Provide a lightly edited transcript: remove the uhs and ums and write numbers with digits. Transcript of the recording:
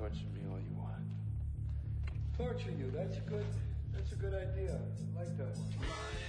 torture me all you want. Torture you, that's a good idea. I like that one.